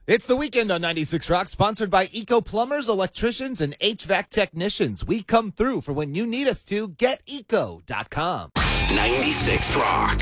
It's the weekend on 96 Rock, sponsored by Eco Plumbers, Electricians, and HVAC Technicians. We come through for when you need us to. GetEco.com. 96 Rock.